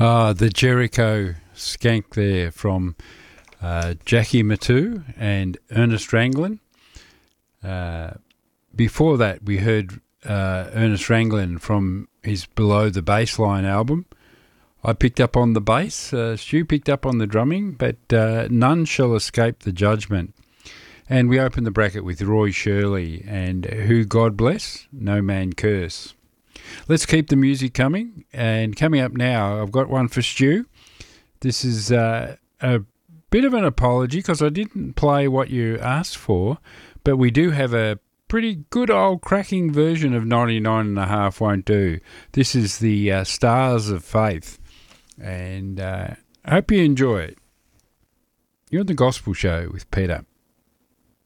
The Jericho Skank there from Jackie Matu and Ernest Ranglin. Before that, we heard Ernest Ranglin from his Below the Baseline album. I picked up on the bass, Stu picked up on the drumming, but none shall escape the judgment. And we opened the bracket with Roy Shirley and Who God Bless, No Man Curse. Let's keep the music coming, and coming up now, I've got one for Stu. This is a bit of an apology because I didn't play what you asked for, but we do have a pretty good old cracking version of 99 and a Half Won't Do. This is the Stars of Faith, and I hope you enjoy it. You're on The Gospel Show with Peter.